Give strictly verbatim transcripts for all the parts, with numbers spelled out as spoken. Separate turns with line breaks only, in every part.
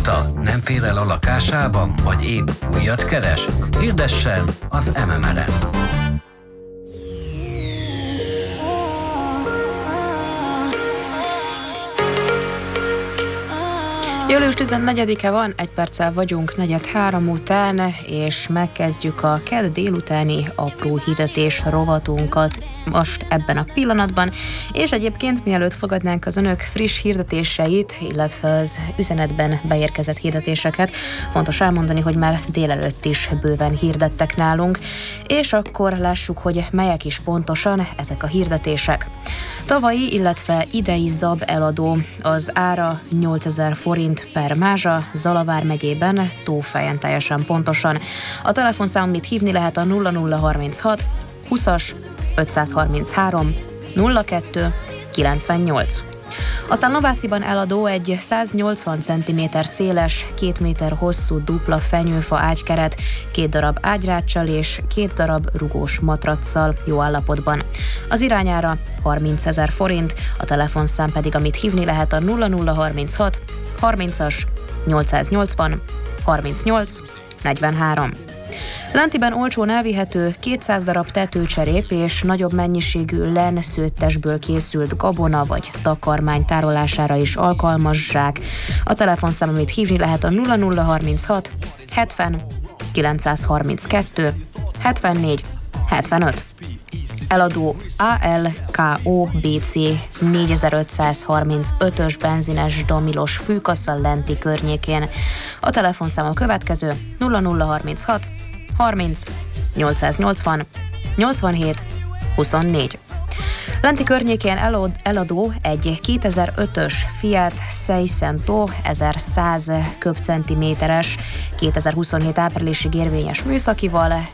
Lakta? Nem fér el a lakásában? Vagy épp újat keres? Hirdessen az em em er-en!
július tizennegyedike van, egy perccel vagyunk negyed három után, és megkezdjük a kedd délutáni apró hirdetés rovatunkat most ebben a pillanatban, és egyébként mielőtt fogadnánk az önök friss hirdetéseit, illetve az üzenetben beérkezett hirdetéseket, fontos elmondani, hogy már délelőtt is bőven hirdettek nálunk, és akkor lássuk, hogy melyek is pontosan ezek a hirdetések. Tavalyi, illetve idei zab eladó, az ára nyolcezer forint per mázsa, Zala vármegyében, Tófejen teljesen pontosan. A telefonszám, amit hívni lehet, a nulla nulla harminchat húszas ötszázharminchárom nulla kettő kilencvennyolc. Aztán Novásziban eladó egy száznyolcvan centiméter széles, két méter hosszú dupla fenyőfa ágykeret, két darab ágyráccsal és két darab rugós matraccal jó állapotban. Az irányára harmincezer forint, a telefonszám pedig, amit hívni lehet, a nulla nulla harminchat harmincas nyolcszáznyolcvan harmincnyolc negyvenhárom. Lentiben olcsón elvihető kétszáz darab tetőcserép és nagyobb mennyiségű len szőttesből készült gabona vagy takarmány tárolására is alkalmas zsák. A telefonszám, amit hívni lehet, a nulla nulla harminchat hetven kilencszázharminckettő hetvennégy hetvenöt. Eladó á el ká o bé cé négyezer-ötszázharmincötös benzines damilos fűkassa Lenti környékén. A telefonszám a következő: nulla nulla harminchat harminc nyolcszáznyolcvan nyolcvanhét huszonnégy. Lenti környékén eladó egy kétezer-ötös Fiat Seicento ezerszáz köbcentiméteres, kétezer-huszonhét áprilisig érvényes műszakival,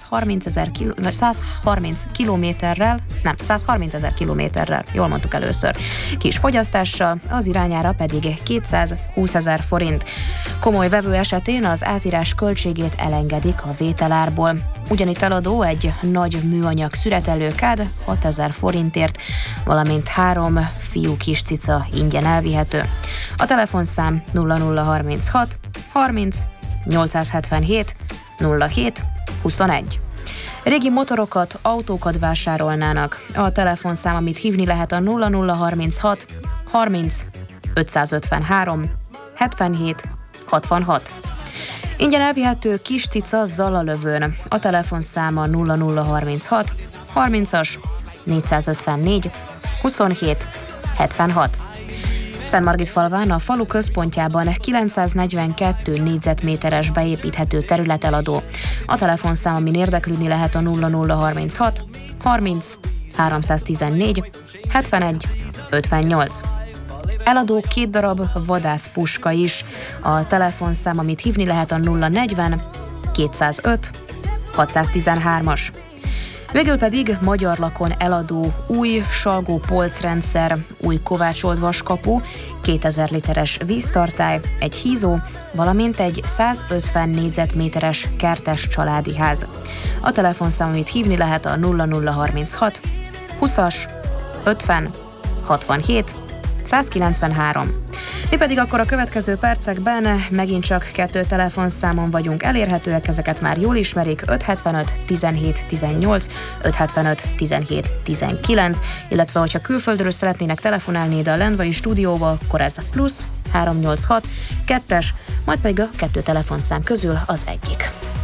százharminc kilométerrel, nem, százharmincezer kilométerrel, jól mondtuk először, kis fogyasztással, az irányára pedig kétszázhúszezer forint. Komoly vevő esetén az átírás költségét elengedik a vételárból. Ugyanitt eladó egy nagy műanyag szüretelőkád hatezer forintért, valamint három fiú kis cica ingyen elvihető. A telefonszám nulla nulla harminchat harminc nyolcszázhetvenhét nulla hét huszonegy. Régi motorokat, autókat vásárolnának. A telefonszám, amit hívni lehet, a nulla nulla harminchat harminc ötszázötvenhárom hetvenhét hatvanhat. Ingyen elvihető kis cica Zala lövőn. A telefonszáma nulla nulla harminchat harmincas négyszázötvennégy huszonhét hetvenhat. Szentmargitfalván, a falu központjában kilencszáznegyvenkettő négyzetméteres beépíthető terület eladó. A telefonszám, amin érdeklődni lehet, a nulla nulla harminchat harminc háromszáztizennégy hetvenegy ötvennyolc. Eladó két darab vadászpuska is. A telefonszám, amit hívni lehet, a nulla negyven kétszázöt hatszáztizenhármas. Végül pedig Magyar Lakon eladó új salgó polcrendszer, új kovácsolt vaskapu, kétezer literes víztartály, egy hízó, valamint egy százötven négyzetméteres kertes családi ház. A telefonszám, amit hívni lehet, a nulla nulla harminchat húszas ötven hatvanhét százkilencvenhárom. Mi pedig akkor a következő percekben megint csak kettő telefonszámon vagyunk elérhetőek, ezeket már jól ismerik: ötszázhetvenöt tizenhét tizennyolc, ötszázhetvenöt tizenhét tizenkilenc, illetve hogyha külföldről szeretnének telefonálni ide a Lendvai stúdióba, akkor ez plusz háromszáznyolcvanhat kettes, majd pedig a kettő telefonszám közül az egyik.